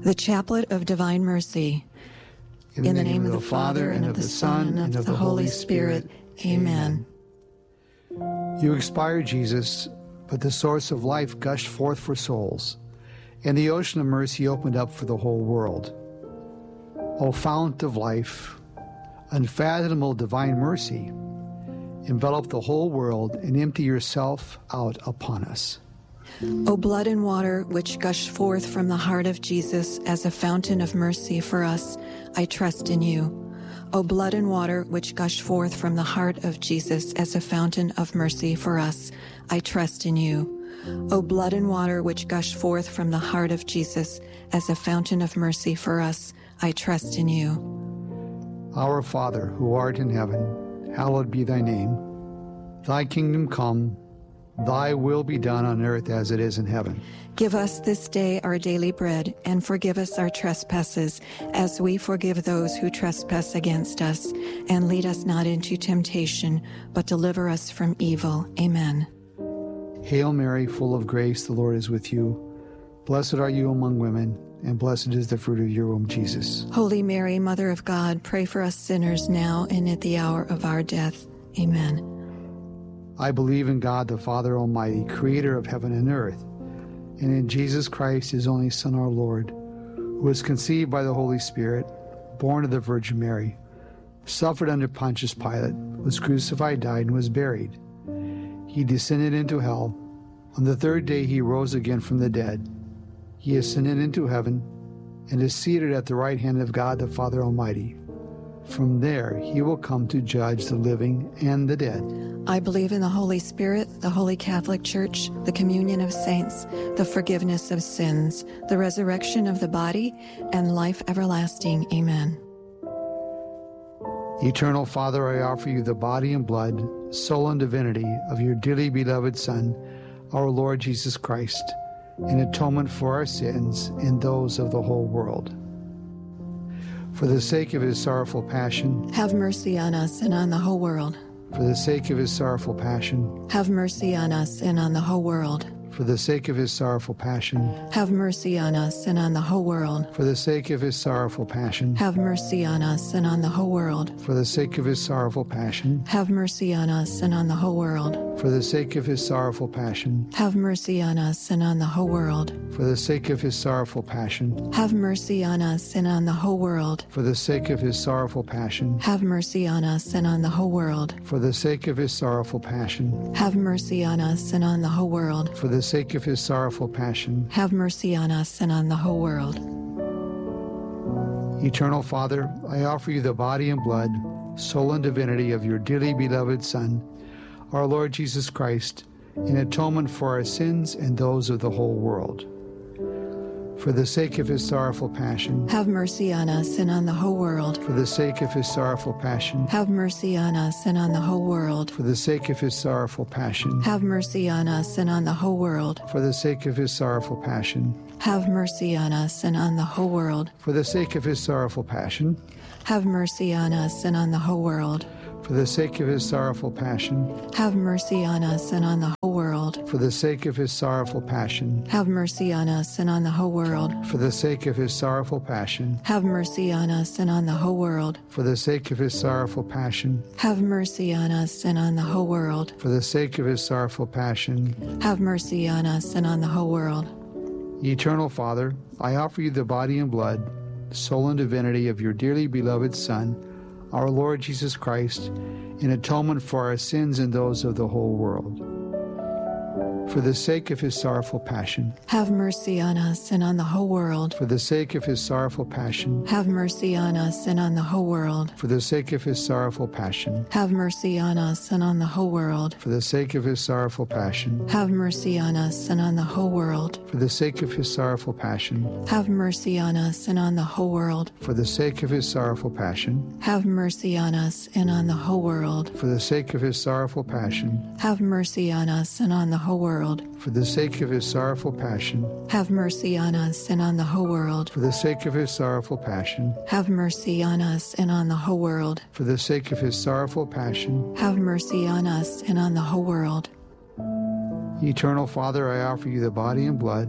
The Chaplet of Divine Mercy. In the name of the Father, and of the Son, and of the Holy Spirit. Amen. You expired, Jesus, but the source of life gushed forth for souls, and the ocean of mercy opened up for the whole world. O fount of life, unfathomable divine mercy, envelop the whole world and empty yourself out upon us. O blood and water which gush forth from the heart of Jesus as a fountain of mercy for us, I trust in you. O blood and water which gush forth from the heart of Jesus as a fountain of mercy for us, I trust in you. O blood and water which gush forth from the heart of Jesus as a fountain of mercy for us, I trust in you. Our Father, who art in heaven, hallowed be thy name. Thy kingdom come, thy will be done on earth as it is in heaven. Give us this day our daily bread, and forgive us our trespasses, as we forgive those who trespass against us. And lead us not into temptation, but deliver us from evil. Amen. Hail Mary, full of grace, the Lord is with you. Blessed are you among women, and blessed is the fruit of your womb, Jesus. Holy Mary, Mother of God, pray for us sinners now and at the hour of our death. Amen. I believe in God, the Father Almighty, creator of heaven and earth, and in Jesus Christ, his only Son, our Lord, who was conceived by the Holy Spirit, born of the Virgin Mary, suffered under Pontius Pilate, was crucified, died, and was buried. He descended into hell. On the third day he rose again from the dead. He ascended into heaven and is seated at the right hand of God, the Father Almighty. From there he will come to judge the living and the dead. I believe in the Holy Spirit, the Holy Catholic Church, the communion of saints, the forgiveness of sins, the resurrection of the body, and life everlasting. Amen. Eternal Father, I offer you the body and blood, soul and divinity of your dearly beloved Son, our Lord Jesus Christ, in atonement for our sins and those of the whole world. For the sake of his sorrowful passion, have mercy on us and on the whole world. For the sake of his sorrowful passion, have mercy on us and on the whole world. For the sake of his sorrowful passion, have mercy on us and on the whole world. For the sake of his sorrowful passion, have mercy on us and on the whole world. For the sake of his sorrowful passion, have mercy on us and on the whole world. For the sake of his sorrowful passion, have mercy on us and on the whole world. For the sake of his sorrowful passion, have mercy on us and on the whole world. For the sake of his sorrowful passion, have mercy on us and on the whole world. For the sake of his sorrowful passion, have mercy on us and on the whole world. For the sake of his sorrowful passion, have mercy on us and on the whole world. Eternal Father, I offer you the body and blood, soul and divinity of your dearly beloved Son, our Lord Jesus Christ, in atonement for our sins and those of the whole world. For the sake of his sorrowful passion, have mercy on us and on the whole world. For the sake of his sorrowful passion, have mercy on us and on the whole world. For the sake of his sorrowful passion, have mercy on us and on the whole world. For the sake of his sorrowful passion, have mercy on us and on the whole world. For the sake of his sorrowful passion, have mercy on us and on the whole world. For the sake of his sorrowful passion, have mercy on us and on the whole world. For the sake of his sorrowful passion, have mercy on us and on the whole world. For the sake of his sorrowful passion, have mercy on us and on the whole world. For the sake of his sorrowful passion, have mercy on us and on the whole world. For the sake of his sorrowful passion, have mercy on us and on the whole world. Eternal Father, I offer you the body and blood, soul and divinity of your dearly beloved Son, our Lord Jesus Christ, in atonement for our sins and those of the whole world. For the sake of his sorrowful passion, have mercy on us and on the whole world. For the sake of his sorrowful passion, have mercy on us and on the whole world. For the sake of his sorrowful passion, have mercy on us and on the whole world. For the sake of his sorrowful passion, have mercy on us and on the whole world. For the sake of his sorrowful passion, have mercy on us and on the whole world. For the sake of his sorrowful passion, have mercy on us and on the whole world. For the sake of his sorrowful passion, have mercy on us and on the whole world. For the sake of his sorrowful passion, have mercy on us and on the whole world. For the sake of his sorrowful passion, have mercy on us and on the whole world. For the sake of his sorrowful passion, have mercy on us and on the whole world. Eternal Father, I offer you the body and blood,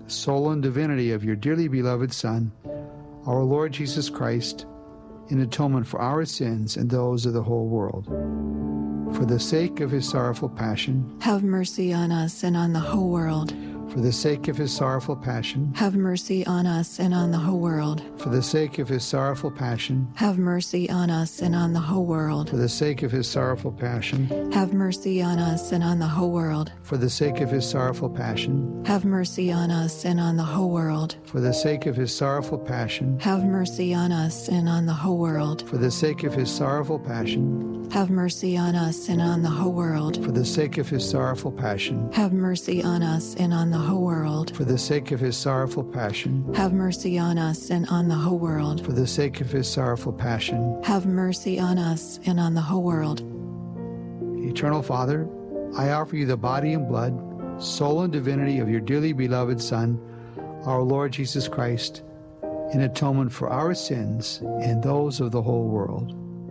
soul, and divinity of your dearly beloved Son, our Lord Jesus Christ, in atonement for our sins and those of the whole world. For the sake of his sorrowful passion, have mercy on us and on the whole world. For the sake of his sorrowful passion, have mercy on us and on the whole world. For the sake of his sorrowful passion, have mercy on us and on the whole world. For the sake of his sorrowful passion, have mercy on us and on the whole world. For the sake of his sorrowful passion, have mercy on us and on the whole world. For the sake of his sorrowful passion, have mercy on us and on the whole world. For the sake of his sorrowful passion, have mercy on us and on the whole world. For the sake of his sorrowful passion, have mercy on us and on the whole world. For the sake of his sorrowful passion, have mercy on us and on the whole world. For the sake of his sorrowful passion, have mercy on us and on the whole world. Eternal Father, I offer you the body and blood, soul and divinity of your dearly beloved Son, our Lord Jesus Christ, in atonement for our sins and those of the whole world.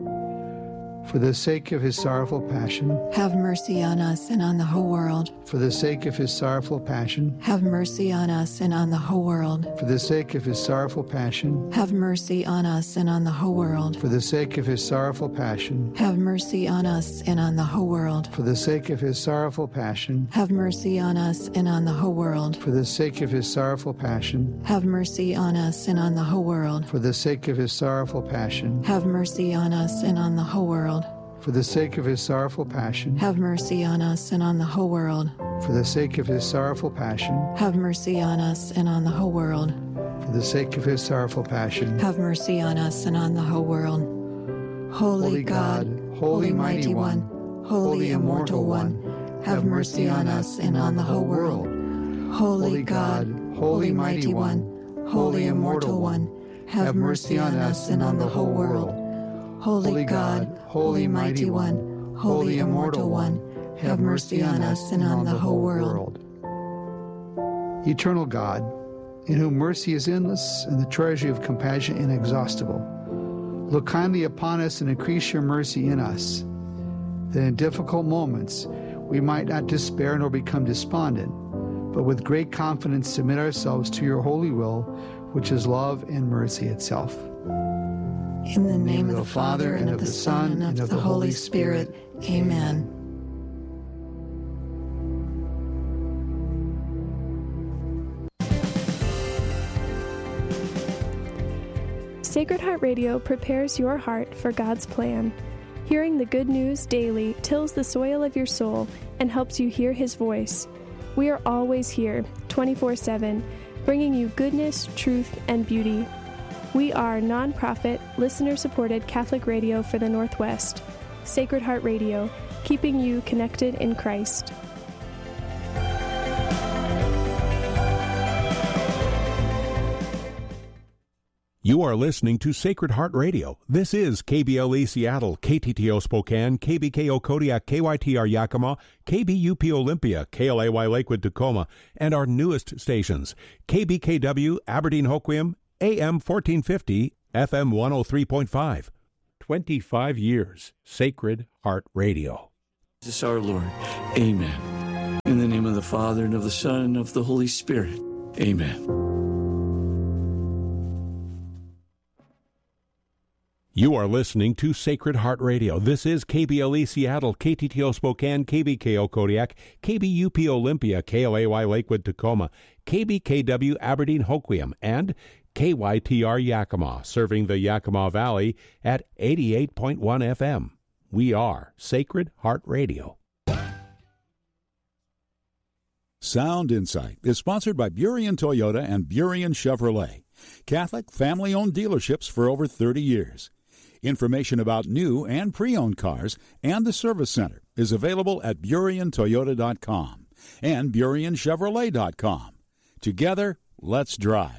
For the sake of his sorrowful passion, have mercy on us and on the whole world. For the sake of his sorrowful passion, have mercy on us and on the whole world. For the sake of his sorrowful passion, have mercy on us and on the whole world. For the sake of his sorrowful passion, have mercy on us and on the whole world. For the sake of his sorrowful passion, have mercy on us and on the whole world. For the sake of his sorrowful passion, have mercy on us and on the whole world. For the sake of his sorrowful passion, have mercy on us and on the whole world. For the sake of his sorrowful passion, have mercy on us and on the whole world. For the sake of his sorrowful passion, have mercy on us and on the whole world. For the sake of his sorrowful passion, have mercy on us and on the whole world. Holy God, Holy Mighty One, Holy Immortal One, have mercy on us and on the whole world. Holy God, Holy Mighty One, Holy Immortal One, have mercy on us and on the whole world. Holy God, Holy Mighty One, Holy Immortal One, have mercy on us and on the whole world. Eternal God, in whom mercy is endless and the treasury of compassion inexhaustible, look kindly upon us and increase your mercy in us, that in difficult moments we might not despair nor become despondent, but with great confidence submit ourselves to your holy will, which is love and mercy itself. In the name of the Father, and of the Son, and of the Holy Spirit. Amen. Sacred Heart Radio prepares your heart for God's plan. Hearing the good news daily tills the soil of your soul and helps you hear His voice. We are always here, 24/7, bringing you goodness, truth, and beauty. We are non-profit, listener-supported Catholic radio for the Northwest. Sacred Heart Radio, keeping you connected in Christ. You are listening to Sacred Heart Radio. This is KBLE Seattle, KTTO Spokane, KBKO Kodiak, KYTR Yakima, KBUP Olympia, KLAY Lakewood Tacoma, and our newest stations, KBKW Aberdeen Hoquiam, AM 1450, FM 103.5. 25 years, Sacred Heart Radio. Jesus our Lord. Amen. In the name of the Father, and of the Son, and of the Holy Spirit. Amen. You are listening to Sacred Heart Radio. This is KBLE Seattle, KTTO Spokane, KBKO Kodiak, KBUP Olympia, KLAY Lakewood Tacoma, KBKW Aberdeen Hoquiam, and KYTR Yakima, serving the Yakima Valley at 88.1 FM. We are Sacred Heart Radio. Sound Insight is sponsored by Burien Toyota and Burien Chevrolet, Catholic family-owned dealerships for over 30 years. Information about new and pre-owned cars and the service center is available at BurienToyota.com and BurienChevrolet.com. Together, let's drive.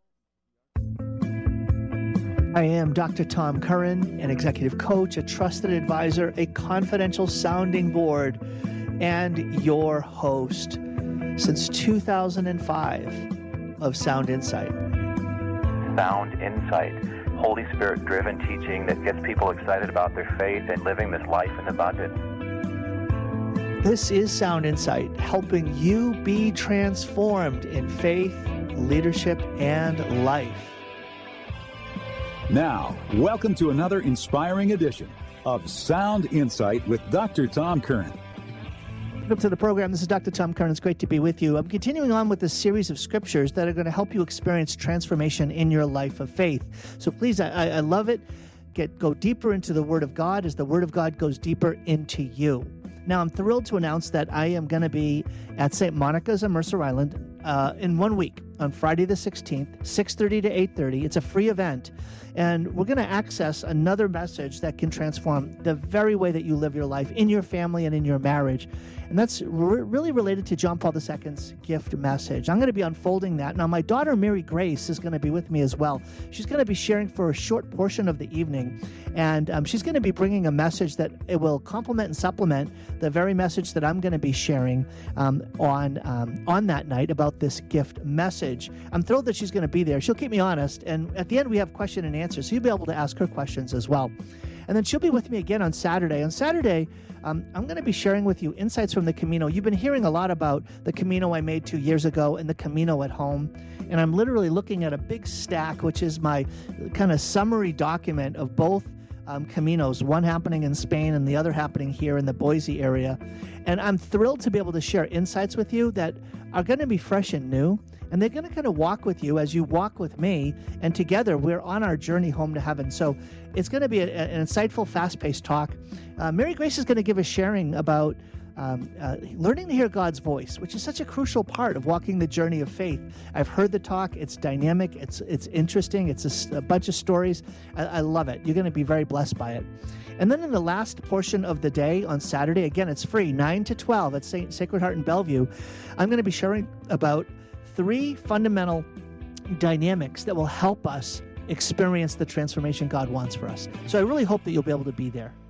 I am Dr. Tom Curran, an executive coach, a trusted advisor, a confidential sounding board, and your host since 2005 of Sound Insight. Sound Insight, Holy Spirit-driven teaching that gets people excited about their faith and living this life in abundance. This is Sound Insight, helping you be transformed in faith, leadership, and life. Now, welcome to another inspiring edition of Sound Insight with Dr. Tom Curran. Welcome to the program. This is Dr. Tom Curran. It's great to be with you. I'm continuing on with this series of scriptures that are going to help you experience transformation in your life of faith. So please, I love it. Go deeper into the Word of God as the Word of God goes deeper into you. Now, I'm thrilled to announce that I am going to be at St. Monica's on Mercer Island in 1 week on Friday the 16th, 6:30 to 8:30. It's a free event, and we're going to access another message that can transform the very way that you live your life in your family and in your marriage. And that's really related to John Paul II's gift message. I'm going to be unfolding that. Now, my daughter, Mary Grace, is going to be with me as well. She's going to be sharing for a short portion of the evening, and she's going to be bringing a message that it will complement and supplement the very message that I'm going to be sharing on that night about this gift message. I'm thrilled that she's going to be there. She'll keep me honest, and at the end we have question and answer, so you'll be able to ask her questions as well. And then she'll be with me again on Saturday. On Saturday, I'm going to be sharing with you insights from the Camino. You've been hearing a lot about the Camino I made 2 years ago and the Camino at home. And I'm literally looking at a big stack, which is my kind of summary document of both Caminos, one happening in Spain and the other happening here in the Boise area. And I'm thrilled to be able to share insights with you that are going to be fresh and new. And they're going to kind of walk with you as you walk with me. And together, we're on our journey home to heaven. So it's going to be an insightful, fast-paced talk. Mary Grace is going to give us sharing about learning to hear God's voice, which is such a crucial part of walking the journey of faith. I've heard the talk. It's dynamic. It's interesting. It's a bunch of stories. I love it. You're going to be very blessed by it. And then in the last portion of the day on Saturday, again, it's free, 9 to 12 at Sacred Heart in Bellevue, I'm going to be sharing about 3 fundamental dynamics that will help us experience the transformation God wants for us. So I really hope that you'll be able to be there.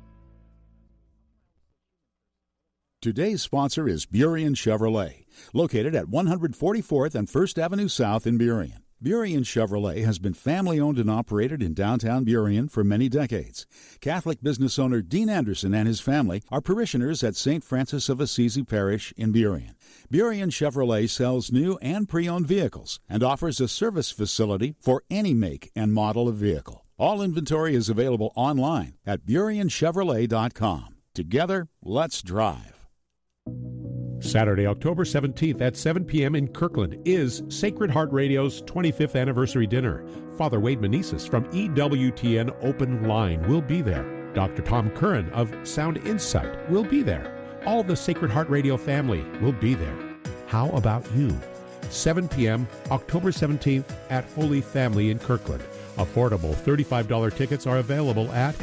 Today's sponsor is Burien Chevrolet, located at 144th and 1st Avenue South in Burien. Burien Chevrolet has been family-owned and operated in downtown Burien for many decades. Catholic business owner Dean Anderson and his family are parishioners at St. Francis of Assisi Parish in Burien. Burien Chevrolet sells new and pre-owned vehicles and offers a service facility for any make and model of vehicle. All inventory is available online at BurienChevrolet.com. Together, let's drive. Saturday, October 17th at 7 p.m. in Kirkland is Sacred Heart Radio's 25th anniversary dinner. Father Wade Meneses from EWTN Open Line will be there. Dr. Tom Curran of Sound Insight will be there. All the Sacred Heart Radio family will be there. How about you? 7 p.m. October 17th at Holy Family in Kirkland. Affordable $35 tickets are available at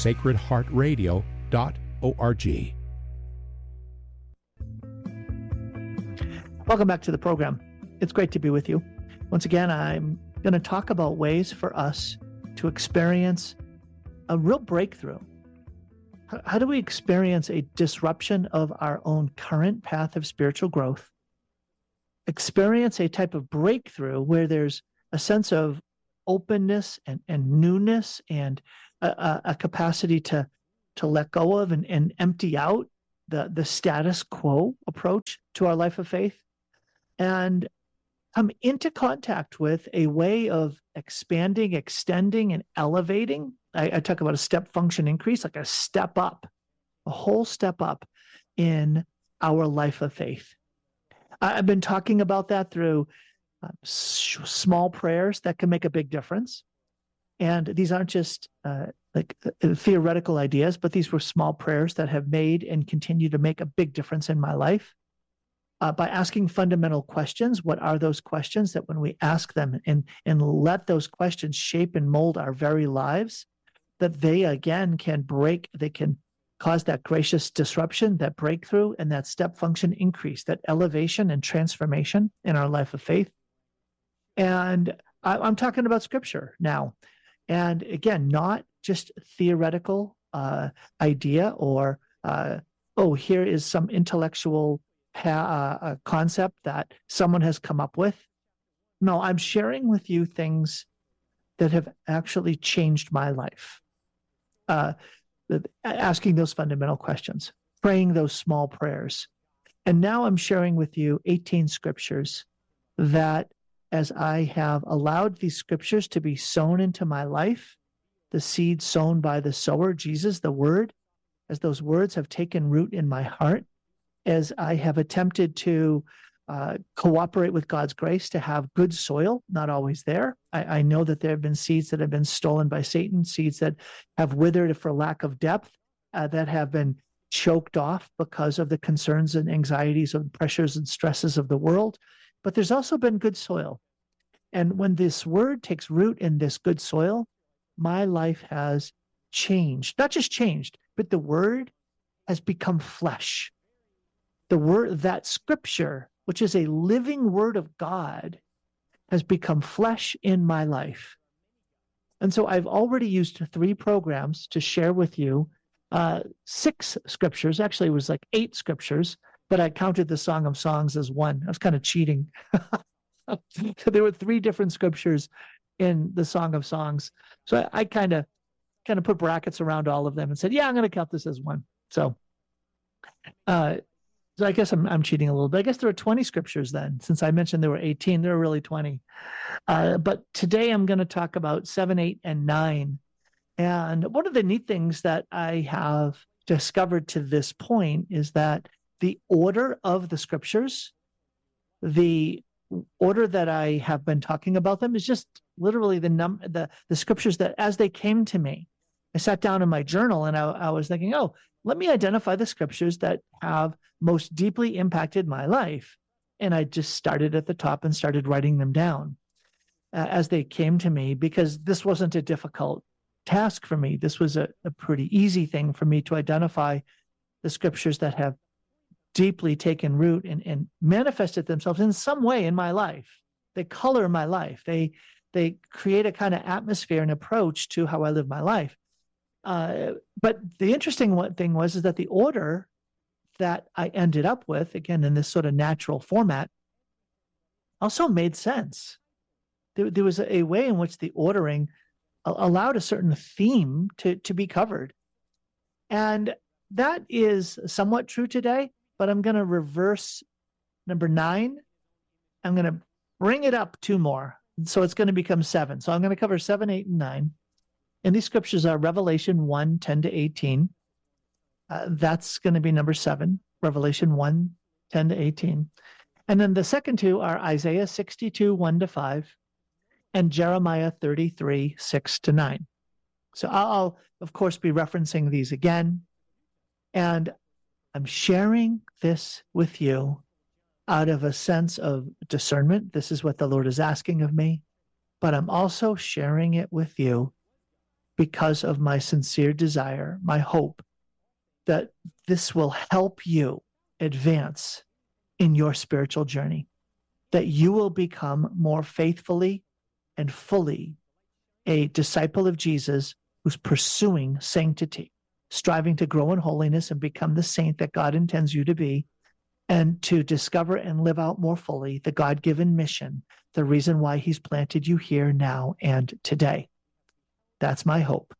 sacredheartradio.org. Welcome back to the program. It's great to be with you. Once again, I'm going to talk about ways for us to experience a real breakthrough. How do we experience a disruption of our own current path of spiritual growth? Experience a type of breakthrough where there's a sense of openness and newness and a capacity to let go of and empty out the status quo approach to our life of faith, and come into contact with a way of expanding, extending, and elevating. I talk about a step function increase, like a step up, a whole step up in our life of faith. I've been talking about that through small prayers that can make a big difference. And these aren't just theoretical ideas, but these were small prayers that have made and continue to make a big difference in my life. By asking fundamental questions, what are those questions that when we ask them and let those questions shape and mold our very lives, that they again can cause that gracious disruption, that breakthrough, and that step function increase, that elevation and transformation in our life of faith. And I'm talking about Scripture now. And again, not just theoretical idea or, here is some intellectual concept that someone has come up with. No, I'm sharing with you things that have actually changed my life. Asking those fundamental questions. praying those small prayers. And now I'm sharing with you 18 scriptures that, as I have allowed these scriptures to be sown into my life, the seed sown by the sower, Jesus, the Word, as those words have taken root in my heart, as I have attempted to cooperate with God's grace to have good soil, not always there. I know that there have been seeds that have been stolen by Satan, seeds that have withered for lack of depth, that have been choked off because of the concerns and anxieties and pressures and stresses of the world. But there's also been good soil. And when this word takes root in this good soil, my life has changed. Not just changed, but the word has become flesh. The word, that scripture, which is a living word of God, has become flesh in my life. And so I've already used 3 programs to share with you 6 scriptures. Actually, it was like 8 scriptures, but I counted the Song of Songs as 1. I was kind of cheating. So there were 3 different scriptures in the Song of Songs. So I kind of put brackets around all of them and said, yeah, I'm going to count this as 1. So I guess I'm cheating a little bit. I guess there were 20 scriptures then. Since I mentioned there were 18, there were really 20. But today I'm going to talk about 7, 8, and 9. And one of the neat things that I have discovered to this point is that the order of the scriptures, the order that I have been talking about them, is just literally the scriptures that as they came to me. I sat down in my journal and I was thinking, let me identify the scriptures that have most deeply impacted my life. And I just started at the top and started writing them down as they came to me, because this wasn't a difficult task for me. This was a pretty easy thing for me to identify the scriptures that have deeply taken root and manifested themselves in some way in my life. They color my life. They create a kind of atmosphere and approach to how I live my life. But the interesting thing was that the order that I ended up with, again, in this sort of natural format, also made sense. There was a way in which the ordering allowed a certain theme to be covered. And that is somewhat true today, but I'm going to reverse number 9. I'm going to bring it up 2 more. So it's going to become 7. So I'm going to cover 7, 8, and 9. And these scriptures are Revelation 1, 10 to 18. That's going to be number 7, Revelation 1, 10 to 18. And then the second 2 are Isaiah 62, 1 to 5, and Jeremiah 33, 6 to 9. So I'll, of course, be referencing these again. And I'm sharing this with you out of a sense of discernment. This is what the Lord is asking of me. But I'm also sharing it with you because of my sincere desire, my hope, that this will help you advance in your spiritual journey, that you will become more faithfully and fully a disciple of Jesus who's pursuing sanctity, striving to grow in holiness and become the saint that God intends you to be, and to discover and live out more fully the God-given mission, the reason why he's planted you here now and today. That's my hope.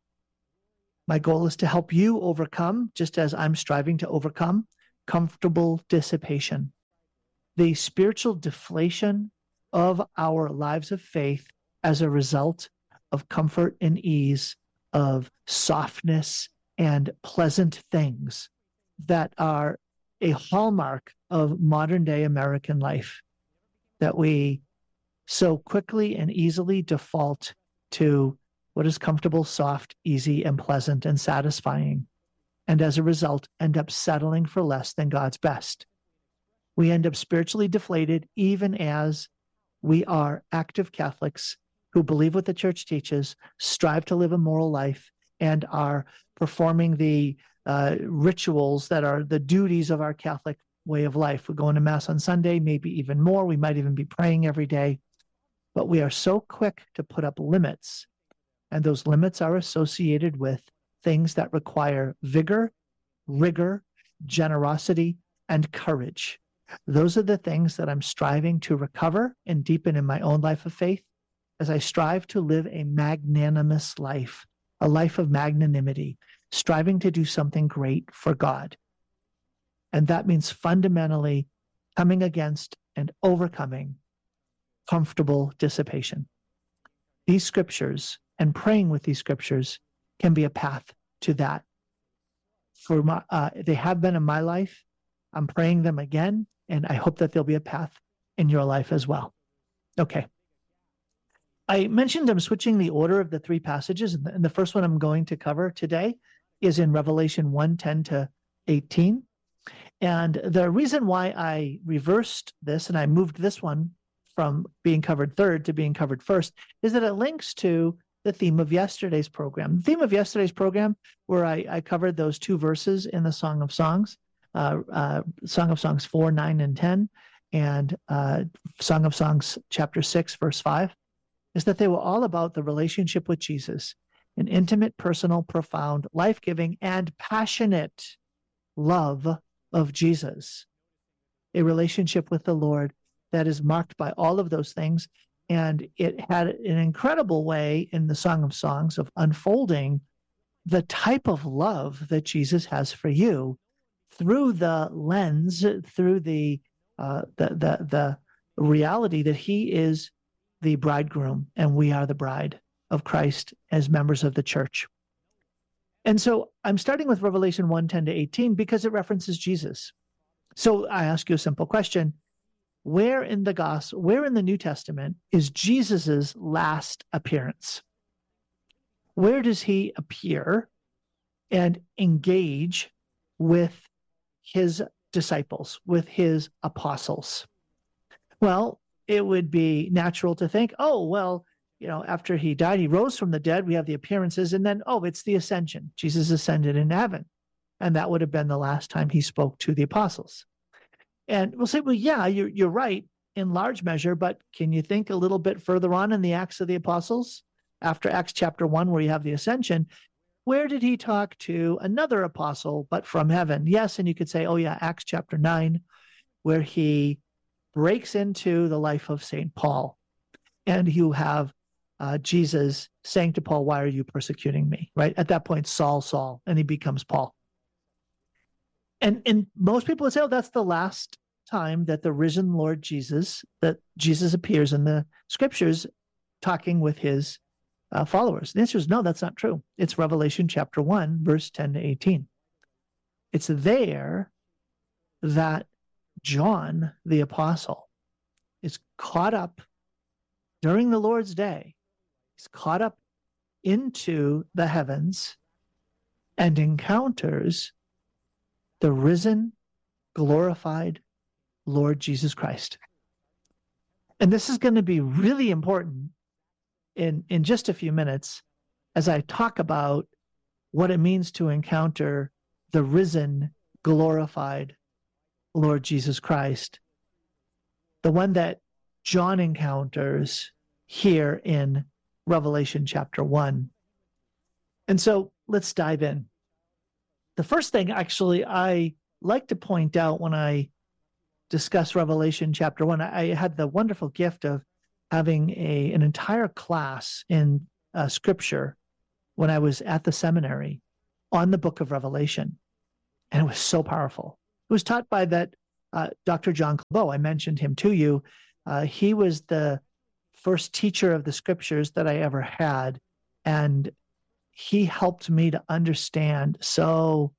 My goal is to help you overcome, just as I'm striving to overcome, comfortable dissipation, the spiritual deflation of our lives of faith as a result of comfort and ease, of softness and pleasant things that are a hallmark of modern day American life, that we so quickly and easily default to what is comfortable, soft, easy, and pleasant and satisfying, and as a result end up settling for less than God's best. We end up spiritually deflated, even as we are active Catholics who believe what the church teaches, strive to live a moral life, and are performing the rituals that are the duties of our Catholic way of life. We're going to Mass on Sunday, maybe even more. We might even be praying every day. But we are so quick to put up limits, and those limits are associated with things that require vigor, rigor, generosity, and courage. Those are the things that I'm striving to recover and deepen in my own life of faith as I strive to live a magnanimous life, a life of magnanimity, striving to do something great for God. And that means fundamentally coming against and overcoming comfortable dissipation. These scriptures and praying with these scriptures can be a path to that. They have been in my life. I'm praying them again, and I hope that there'll be a path in your life as well. Okay. I mentioned I'm switching the order of the three passages, and the first one I'm going to cover today is in Revelation 1:10 to 18. And the reason why I reversed this and I moved this one from being covered third to being covered first is that it links to the theme of yesterday's program. The theme of yesterday's program, where I covered those two verses in the Song of Songs, Song of Songs 4, 9, and 10, and Song of Songs chapter 6, verse 5, is that they were all about the relationship with Jesus, an intimate, personal, profound, life-giving, and passionate love of Jesus, a relationship with the Lord that is marked by all of those things. And it had an incredible way in the Song of Songs of unfolding the type of love that Jesus has for you through the lens, through the reality that he is the bridegroom and we are the bride of Christ as members of the church. And so I'm starting with Revelation 1:10 to 18 because it references Jesus. So I ask you a simple question. Where in the New Testament is Jesus's last appearance? Where does he appear and engage with his disciples, with his apostles? Well, it would be natural to think, after he died, he rose from the dead, we have the appearances, and then, it's the ascension. Jesus ascended into heaven. And that would have been the last time he spoke to the apostles. And we'll say, well, yeah, you're right in large measure, but can you think a little bit further on in the Acts of the Apostles? After Acts chapter 1, where you have the ascension, where did he talk to another apostle, but from heaven? Yes, and you could say, Acts chapter 9, where he breaks into the life of St. Paul. And you have Jesus saying to Paul, why are you persecuting me? Right? At that point, Saul, and he becomes Paul. And most people would say, that's the last time that the risen Lord Jesus, that Jesus appears in the scriptures talking with his followers. The answer is no, that's not true. It's Revelation chapter 1, verse 10 to 18. It's there that John, the apostle, is caught up during the Lord's day. He's caught up into the heavens and encounters the risen, glorified Lord Jesus Christ. And this is going to be really important in just a few minutes as I talk about what it means to encounter the risen, glorified Lord Jesus Christ, the one that John encounters here in Revelation chapter 1. And so let's dive in. The first thing, actually, I like to point out when I discuss Revelation chapter 1, I had the wonderful gift of having an entire class in Scripture when I was at the seminary on the book of Revelation. And it was so powerful. It was taught by that Dr. John Claveau. I mentioned him to you. He was the first teacher of the Scriptures that I ever had. And he helped me to understand so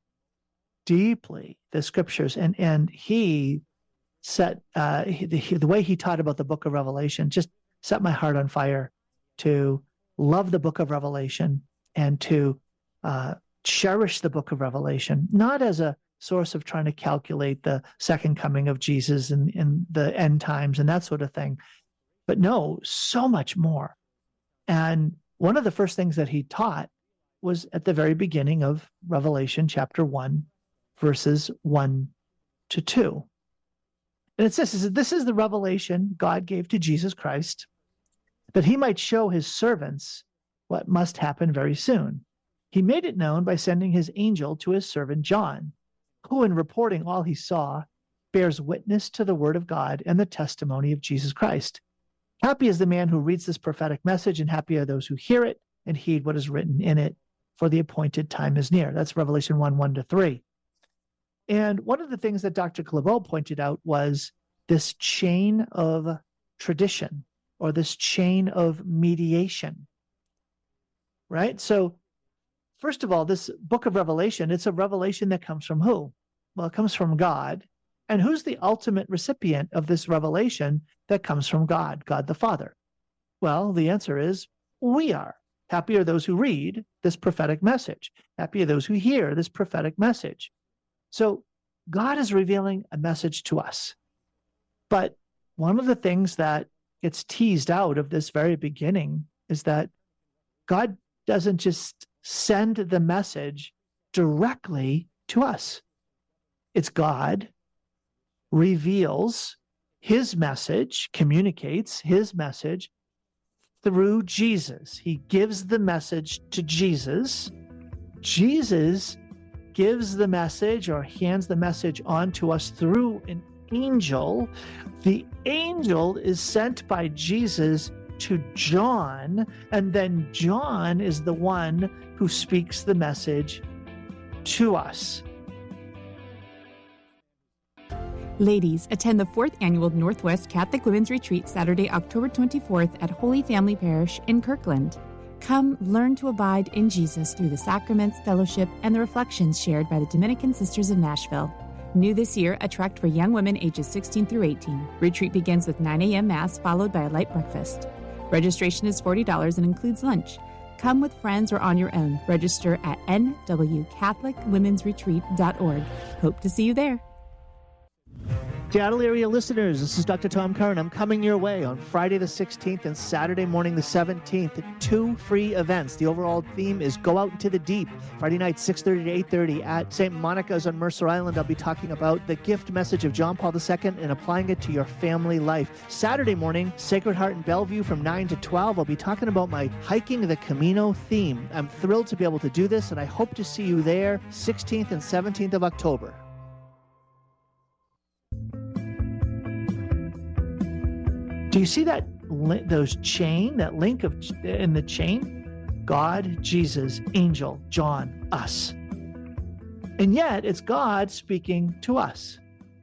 deeply the Scriptures. And he set, the way he taught about the book of Revelation just set my heart on fire to love the book of Revelation and to cherish the book of Revelation, not as a source of trying to calculate the second coming of Jesus and the end times and that sort of thing, but no, so much more. And one of the first things that he taught was at the very beginning of Revelation chapter 1, verses 1 to 2. And it says, this is the revelation God gave to Jesus Christ, that he might show his servants what must happen very soon. He made it known by sending his angel to his servant John, who in reporting all he saw bears witness to the word of God and the testimony of Jesus Christ. Happy is the man who reads this prophetic message, and happy are those who hear it and heed what is written in it, for the appointed time is near. That's Revelation 1, 1 to 3. And one of the things that Dr. Claveau pointed out was this chain of tradition, or this chain of mediation, right? So first of all, this book of Revelation, it's a revelation that comes from who? Well, it comes from God. And who's the ultimate recipient of this revelation that comes from God, God the Father? Well, the answer is we are. Happy are those who read this prophetic message. Happy are those who hear this prophetic message. So God is revealing a message to us. But one of the things that gets teased out of this very beginning is that God doesn't just send the message directly to us. It's God reveals his message, communicates his message through Jesus. He gives the message to Jesus. Jesus gives the message or hands the message on to us through an angel. The angel is sent by Jesus to John, and then John is the one who speaks the message to us. Ladies, attend the 4th Annual Northwest Catholic Women's Retreat Saturday, October 24th at Holy Family Parish in Kirkland. Come learn to abide in Jesus through the sacraments, fellowship, and the reflections shared by the Dominican Sisters of Nashville. New this year, a tract for young women ages 16 through 18. Retreat begins with 9 a.m. Mass followed by a light breakfast. Registration is $40 and includes lunch. Come with friends or on your own. Register at nwcatholicwomensretreat.org. Hope to see you there. Seattle area listeners, this is Dr. Tom Curran. I'm coming your way on Friday the 16th and Saturday morning the 17th. 2 free events. The overall theme is Go Out into the Deep. Friday night, 6:30 to 8:30 at St. Monica's on Mercer Island. I'll be talking about the gift message of John Paul II and applying it to your family life. Saturday morning, Sacred Heart in Bellevue from 9 to 12. I'll be talking about my Hiking the Camino theme. I'm thrilled to be able to do this, and I hope to see you there 16th and 17th of October. Do you see that that link in the chain? God, Jesus, angel, John, us. And yet it's God speaking to us.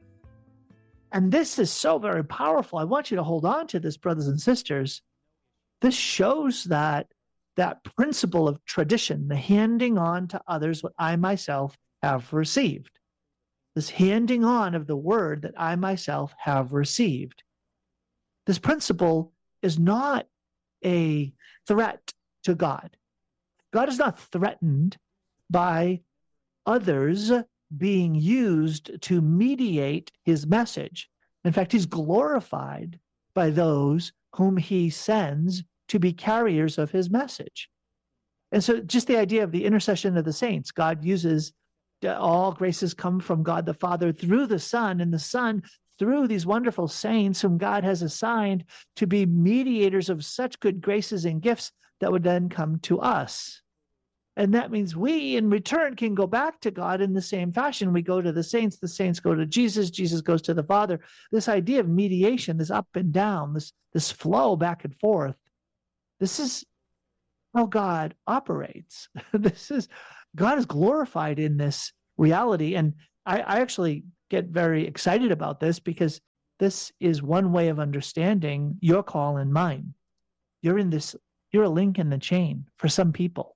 And this is so very powerful. I want you to hold on to this, brothers and sisters. This shows that principle of tradition, the handing on to others what I myself have received. This handing on of the word that I myself have received. This principle is not a threat to God. God is not threatened by others being used to mediate his message. In fact, he's glorified by those whom he sends to be carriers of his message. And so just the idea of the intercession of the saints, God uses all graces come from God the Father through the Son, and the Son through these wonderful saints whom God has assigned to be mediators of such good graces and gifts that would then come to us. And that means we, in return, can go back to God in the same fashion. We go to the saints go to Jesus, Jesus goes to the Father. This idea of mediation, this up and down, this flow back and forth, this is how God operates. God is glorified in this reality. And I actually get very excited about this because this is one way of understanding your call and mine. You're a link in the chain for some people.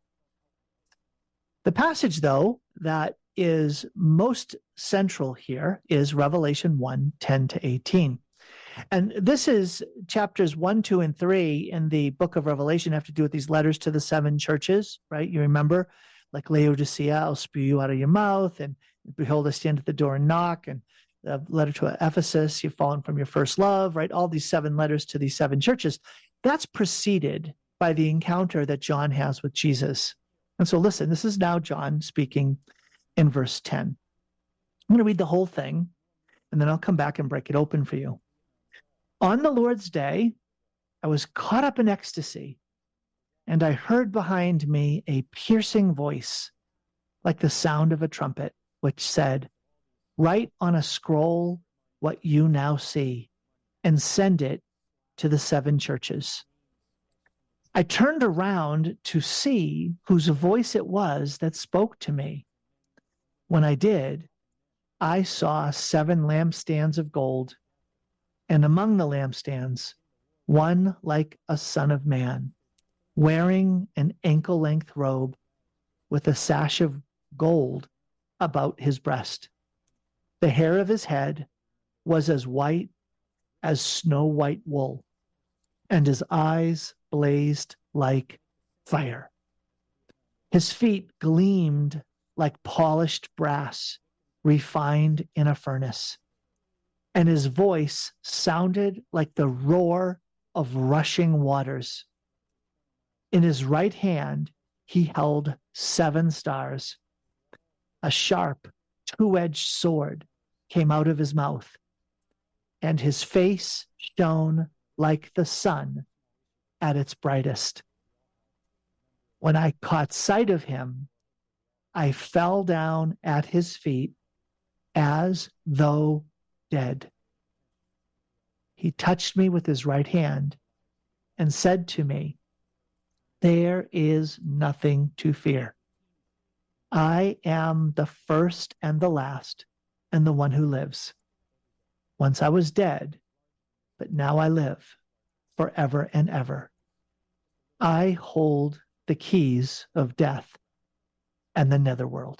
The passage, though, that is most central here is Revelation 1:10-18. And this is chapters 1, 2, and 3 in the book of Revelation have to do with these letters to the 7 churches, right? You remember, like Laodicea, I'll spew you out of your mouth, and behold, I stand at the door and knock, and the letter to Ephesus, you've fallen from your first love, right? All these 7 letters to these 7 churches. That's preceded by the encounter that John has with Jesus. And so listen, this is now John speaking in verse 10. I'm going to read the whole thing, and then I'll come back and break it open for you. On the Lord's day, I was caught up in ecstasy, and I heard behind me a piercing voice, like the sound of a trumpet, which said, "Write on a scroll what you now see, and send it to the 7 churches." I turned around to see whose voice it was that spoke to me. When I did, I saw 7 lampstands of gold, and among the lampstands, one like a son of man, wearing an ankle-length robe with a sash of gold about his breast. The hair of his head was as white as snow-white wool, and his eyes blazed like fire. His feet gleamed like polished brass, refined in a furnace, and his voice sounded like the roar of rushing waters. In his right hand, he held 7 stars. A sharp, 2-edged sword came out of his mouth, and his face shone like the sun at its brightest. When I caught sight of him, I fell down at his feet as though dead. He touched me with his right hand and said to me, "There is nothing to fear. I am the first and the last, and the one who lives. Once I was dead, but now I live forever and ever. I hold the keys of death and the netherworld."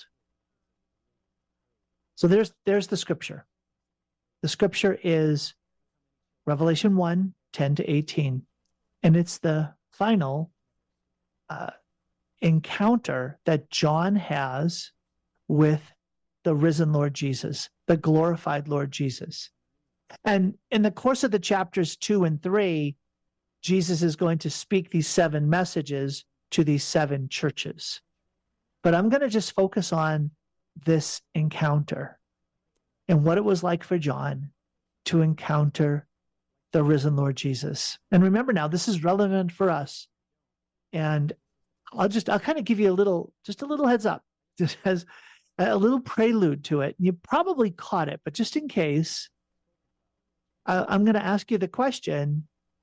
So there's the scripture. The scripture is Revelation 1, 10 to 18. And it's the final encounter that John has with the risen Lord Jesus, the glorified Lord Jesus. And in the course of the chapters 2 and 3, Jesus is going to speak these 7 messages to these 7 churches. But I'm going to just focus on this encounter and what it was like for John to encounter the risen Lord Jesus. And remember now, this is relevant for us. And I'll kind of give you a little heads up, just as a little prelude to it. You probably caught it, but just in case, I'm going to ask you the question,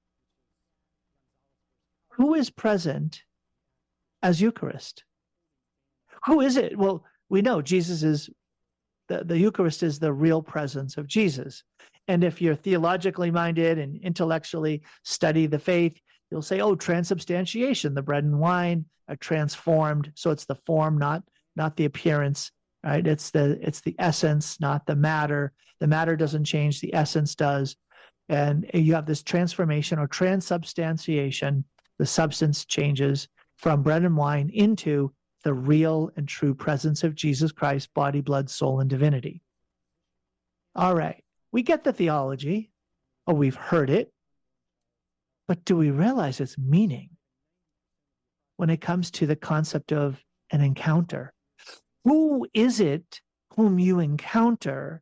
who is present as Eucharist? Who is it? Well, we know Jesus is, the Eucharist is the real presence of Jesus. And if you're theologically minded and intellectually study the faith, you'll say, oh, transubstantiation, the bread and wine are transformed. So it's the form, not the appearance, right? It's the essence, not the matter. The matter doesn't change, the essence does. And you have this transformation or transubstantiation. The substance changes from bread and wine into the real and true presence of Jesus Christ, body, blood, soul, and divinity. All right, we get the theology, or we've heard it, but do we realize its meaning when it comes to the concept of an encounter? Who is it whom you encounter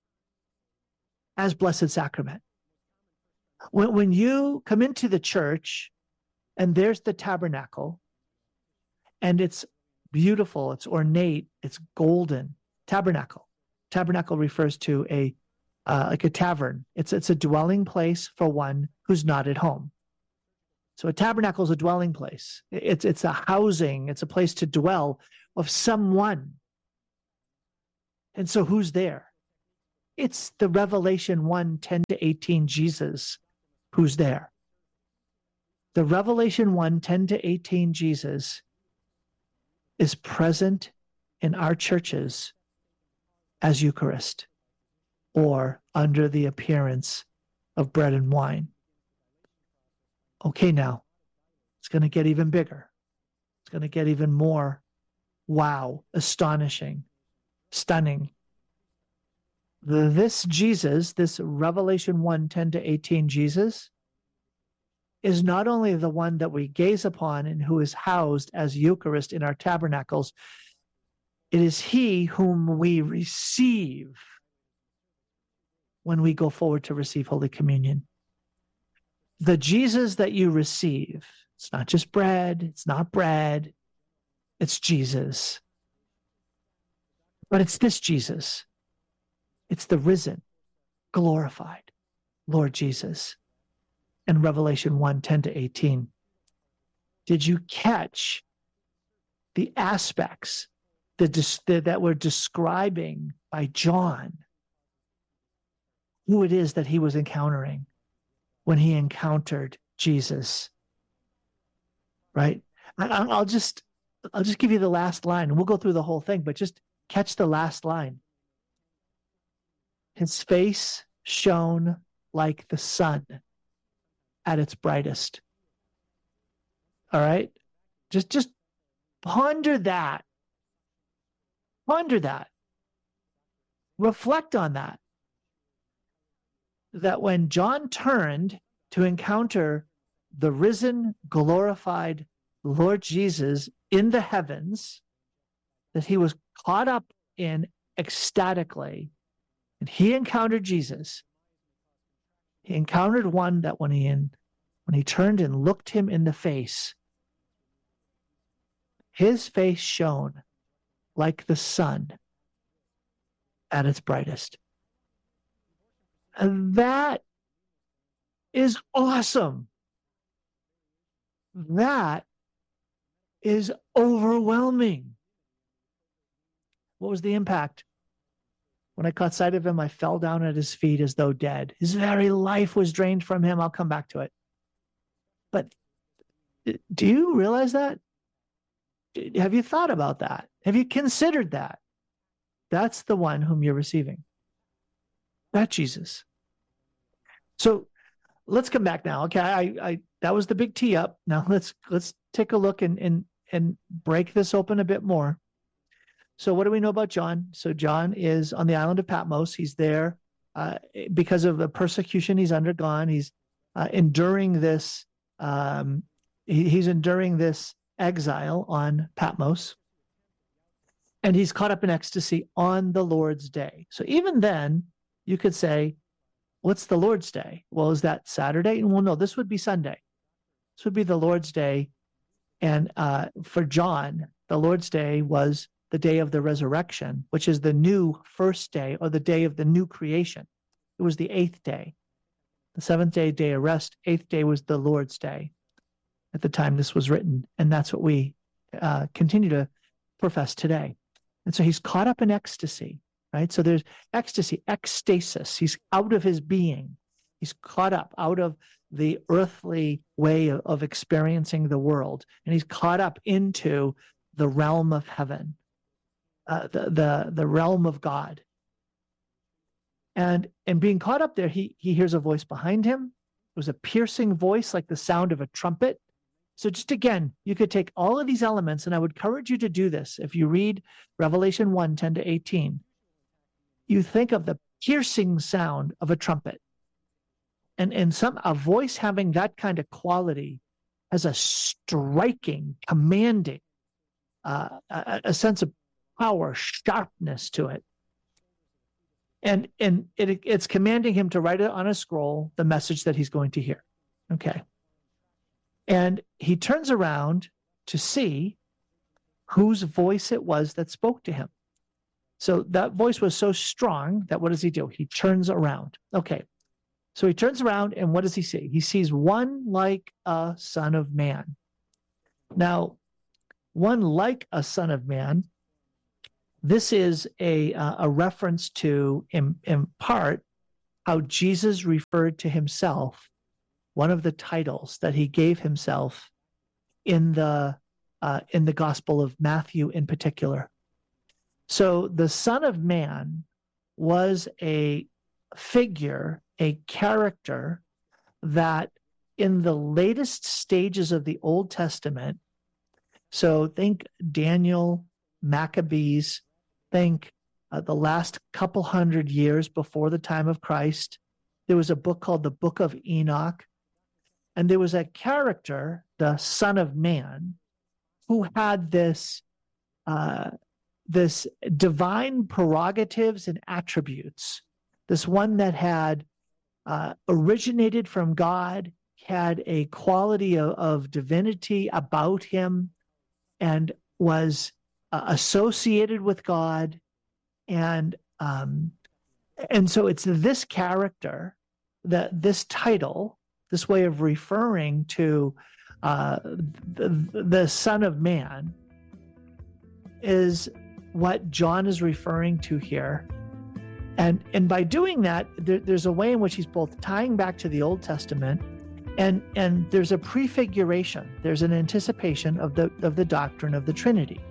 as Blessed Sacrament? When you come into the church and there's the tabernacle, and it's beautiful, it's ornate, it's golden. Tabernacle refers to like a tavern. It's a dwelling place for one who's not at home. So a tabernacle is a dwelling place. It's a housing. It's a place to dwell of someone. And so who's there? It's the Revelation 1, 10 to 18 Jesus who's there. The Revelation 1, 10 to 18 Jesus is present in our churches as Eucharist, or under the appearance of bread and wine. Okay, now, it's going to get even bigger. It's going to get even more wow, astonishing, stunning. This Jesus, this Revelation 1, 10 to 18 Jesus, is not only the one that we gaze upon and who is housed as Eucharist in our tabernacles, it is he whom we receive when we go forward to receive Holy Communion. The Jesus that you receive, it's not just bread, it's not bread, it's Jesus. But it's this Jesus. It's the risen, glorified Lord Jesus. In Revelation 1, 10 to 18. Did you catch the aspects that were describing by John who it is that he was encountering when he encountered Jesus. Right? I'll just give you the last line, and we'll go through the whole thing, but just catch the last line. His face shone like the sun at its brightest. All right? Just ponder that. Ponder that. Reflect on that. That when John turned to encounter the risen, glorified Lord Jesus in the heavens, that he was caught up in ecstatically, and he encountered Jesus. He encountered one that when he turned and looked him in the face, his face shone like the sun at its brightest. And that is awesome. That is overwhelming. What was the impact? When I caught sight of him, I fell down at his feet as though dead. His very life was drained from him. I'll come back to it. But do you realize that? Have you thought about that? Have you considered that? That's the one whom you're receiving. That Jesus. So let's come back now. Okay, I that was the big tee up. Now let's take a look and break this open a bit more. So what do we know about John? So John is on the island of Patmos. He's there because of the persecution he's undergone. He's enduring this. He's enduring this exile on Patmos, and he's caught up in ecstasy on the Lord's day. So even then, you could say, what's the Lord's day? Well, is that Saturday? Well, no, this would be Sunday. This would be the Lord's day. And for John, the Lord's day was the day of the resurrection, which is the new first day, or the day of the new creation. It was the 8th day. The 7th day of rest. 8th day was the Lord's day at the time this was written. And that's what we continue to profess today. And so he's caught up in ecstasy, right? So there's ecstasy, ecstasis. He's out of his being. He's caught up out of the earthly way of experiencing the world. And he's caught up into the realm of heaven, the realm of God. And being caught up there, he hears a voice behind him. It was a piercing voice like the sound of a trumpet. So just again, you could take all of these elements, and I would encourage you to do this. If you read Revelation 1, 10 to 18, you think of the piercing sound of a trumpet. And a voice having that kind of quality has a striking, commanding, a sense of power, sharpness to it. And it's commanding him to write it on a scroll, the message that he's going to hear. Okay. And he turns around to see whose voice it was that spoke to him. So that voice was so strong that what does he do? He turns around. Okay. So he turns around, and what does he see? He sees one like a son of man. Now, one like a son of man, this is a reference to, in part, how Jesus referred to himself, one of the titles that he gave himself in the Gospel of Matthew in particular. So the Son of Man was a figure, a character that in the latest stages of the Old Testament, so think Daniel, Maccabees, think the last couple hundred years before the time of Christ, there was a book called the Book of Enoch. And there was a character, the Son of Man, who had this divine prerogatives and attributes. This one that had originated from God, had a quality of divinity about him, and was associated with God. And so it's this character, this title, this way of referring to the Son of Man is what John is referring to here. And by doing that, there's a way in which he's both tying back to the Old Testament, and there's a prefiguration, there's an anticipation of the doctrine of the Trinity.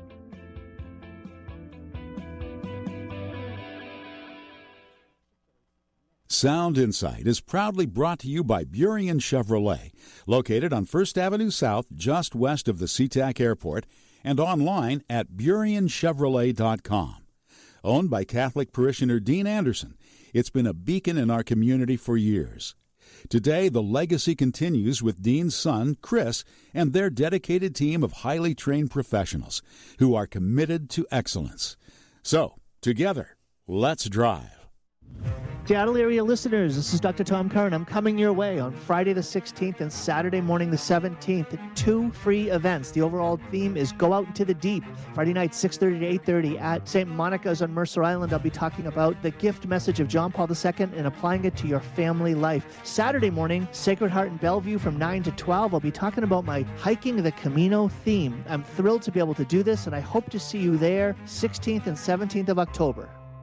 Sound Insight is proudly brought to you by Burien Chevrolet, located on 1st Avenue South, just west of the SeaTac Airport, and online at BurienChevrolet.com. Owned by Catholic parishioner Dean Anderson, it's been a beacon in our community for years. Today, the legacy continues with Dean's son, Chris, and their dedicated team of highly trained professionals who are committed to excellence. So, together, let's drive. Seattle area listeners, this is Dr. Tom Curran. I'm coming your way on Friday the 16th and Saturday morning the 17th. 2 free events. The overall theme is Go Out into the Deep. Friday night, 6:30 to 8:30 at St. Monica's on Mercer Island. I'll be talking about the gift message of John Paul II and applying it to your family life. Saturday morning, Sacred Heart in Bellevue from 9 to 12. I'll be talking about my Hiking the Camino theme. I'm thrilled to be able to do this, and I hope to see you there 16th and 17th of October.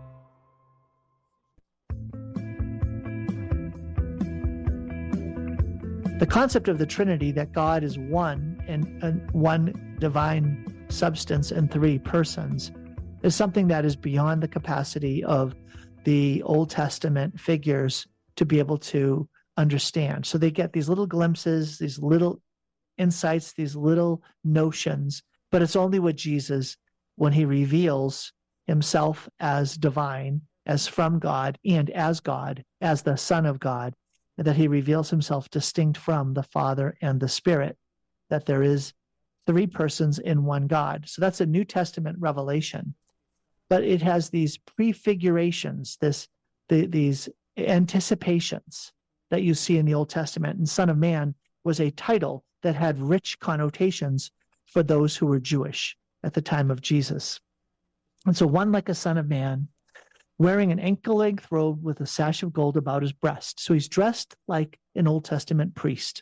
The concept of the Trinity, that God is one and one divine substance and 3 persons, is something that is beyond the capacity of the Old Testament figures to be able to understand. So they get these little glimpses, these little insights, these little notions, but it's only with Jesus, when he reveals himself as divine, as from God, and as God, as the Son of God, that he reveals himself distinct from the Father and the Spirit, that there is 3 persons in one God. So that's a New Testament revelation. But it has these prefigurations, these anticipations that you see in the Old Testament. And Son of Man was a title that had rich connotations for those who were Jewish at the time of Jesus. And so one like a Son of Man, wearing an ankle-length robe with a sash of gold about his breast. So he's dressed like an Old Testament priest.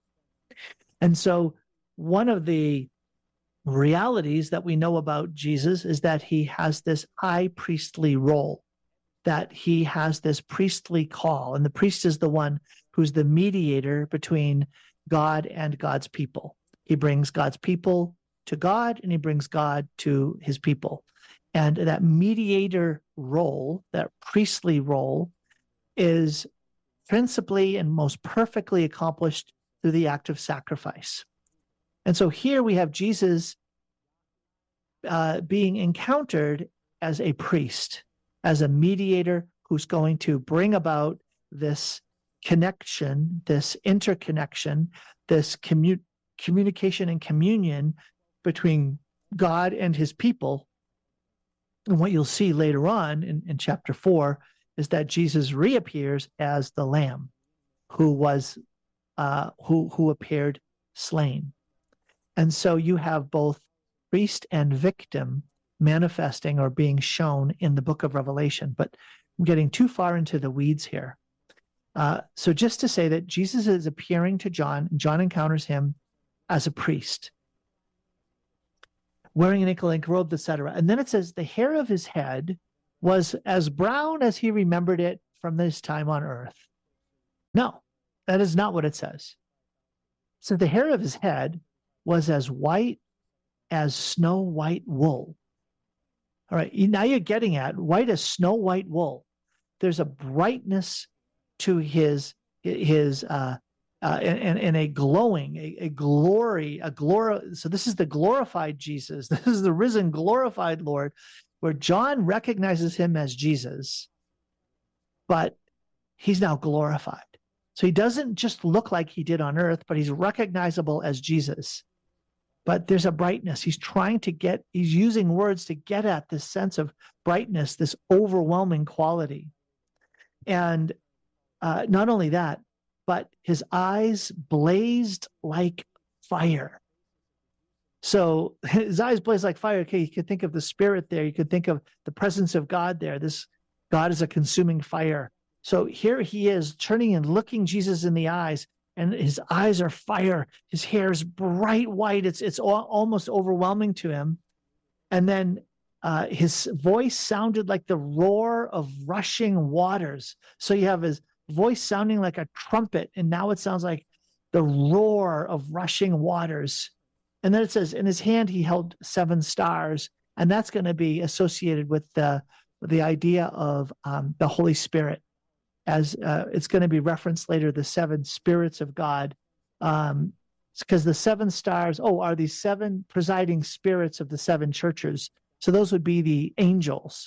And so one of the realities that we know about Jesus is that he has this high priestly role, that he has this priestly call. And the priest is the one who's the mediator between God and God's people. He brings God's people to God, and he brings God to his people. And that mediator role, that priestly role, is principally and most perfectly accomplished through the act of sacrifice. And so here we have Jesus being encountered as a priest, as a mediator who's going to bring about this connection, this interconnection, this communication and communion between God and his people. And what you'll see later on in chapter 4 is that Jesus reappears as the Lamb who was who appeared slain. And so you have both priest and victim manifesting or being shown in the book of Revelation. But I'm getting too far into the weeds here. So just to say that Jesus is appearing to John, and John encounters him as a priest, wearing an ankle-length robe, etc. And then it says the hair of his head was as brown as he remembered it from his time on earth. No, that is not what it says. So the hair of his head was as white as snow white wool. All right, now you're getting at white as snow white wool. There's a brightness to his and a glowing, a glory. So this is the glorified Jesus. This is the risen, glorified Lord, where John recognizes him as Jesus, but he's now glorified. So he doesn't just look like he did on earth, but he's recognizable as Jesus. But there's a brightness. He's using words to get at this sense of brightness, this overwhelming quality. And not only that, but his eyes blazed like fire. So his eyes blazed like fire. Okay, you could think of the Spirit there. You could think of the presence of God there. This God is a consuming fire. So here he is turning and looking Jesus in the eyes, and his eyes are fire. His hair is bright white. It's almost overwhelming to him. And then his voice sounded like the roar of rushing waters. So you have his voice sounding like a trumpet, and now it sounds like the roar of rushing waters. And then it says, in his hand he held 7 stars, and that's going to be associated with the idea of the Holy Spirit, as it's going to be referenced later, the 7 spirits of God. Because the 7 stars, are these 7 presiding spirits of the 7 churches. So those would be the angels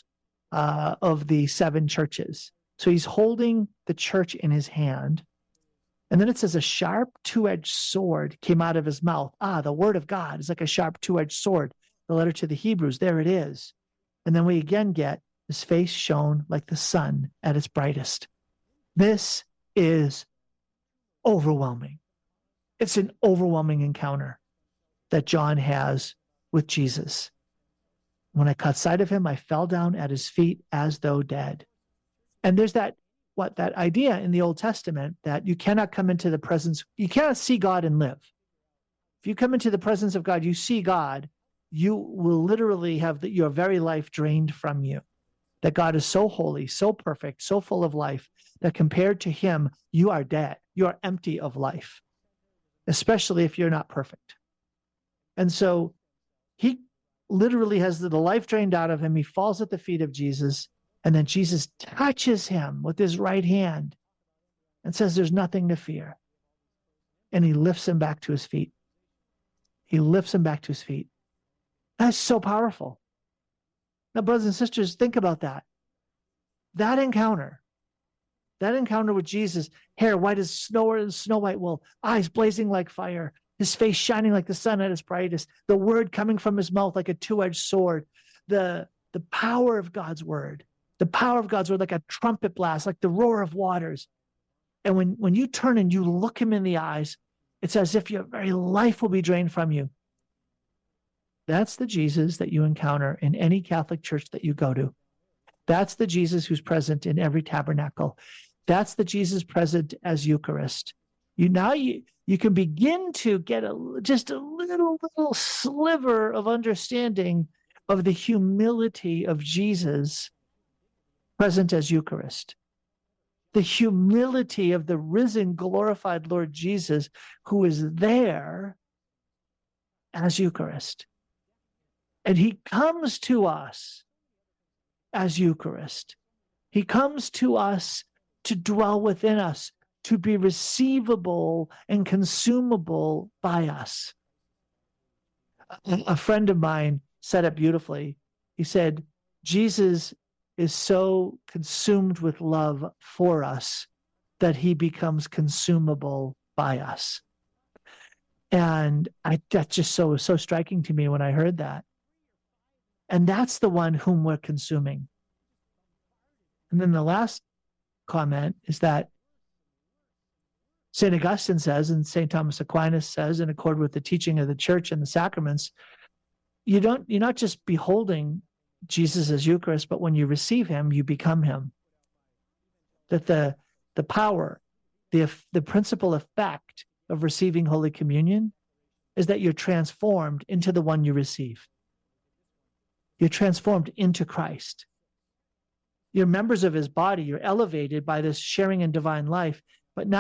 of the 7 churches. So he's holding the church in his hand. And then it says a sharp 2-edged sword came out of his mouth. The word of God is like a sharp 2-edged sword. The letter to the Hebrews, there it is. And then we again get his face shone like the sun at its brightest. This is overwhelming. It's an overwhelming encounter that John has with Jesus. When I caught sight of him, I fell down at his feet as though dead. And there's that idea in the Old Testament that you cannot come into the presence, you cannot see God and live. If you come into the presence of God, you see God, you will literally have your very life drained from you. That God is so holy, so perfect, so full of life, that compared to him, you are dead. You are empty of life, especially if you're not perfect. And so he literally has the life drained out of him. He falls at the feet of Jesus, and then Jesus touches him with his right hand and says, there's nothing to fear. And he lifts him back to his feet. He lifts him back to his feet. That's so powerful. Now, brothers and sisters, think about that. That encounter with Jesus, hair white as snow or snow white wool, eyes blazing like fire, his face shining like the sun at its brightest, the word coming from his mouth like a 2-edged sword, the power of God's word, like a trumpet blast, like the roar of waters. And when you turn and you look him in the eyes, it's as if your very life will be drained from you. That's the Jesus that you encounter in any Catholic church that you go to. That's the Jesus who's present in every tabernacle. That's the Jesus present as Eucharist. You can begin to get just a little sliver of understanding of the humility of Jesus present as Eucharist. The humility of the risen, glorified Lord Jesus, who is there as Eucharist. And he comes to us as Eucharist. He comes to us to dwell within us, to be receivable and consumable by us. A friend of mine said it beautifully. He said, Jesus is so consumed with love for us that he becomes consumable by us. And that's just so striking to me when I heard that. And that's the one whom we're consuming. And then the last comment is that St. Augustine says, and St. Thomas Aquinas says, in accord with the teaching of the church and the sacraments, you're not just beholding Jesus as Eucharist, but when you receive him, you become him. That the power, the principal effect of receiving Holy Communion is that you're transformed into the one you receive. You're transformed into Christ. You're members of his body. You're elevated by this sharing in divine life.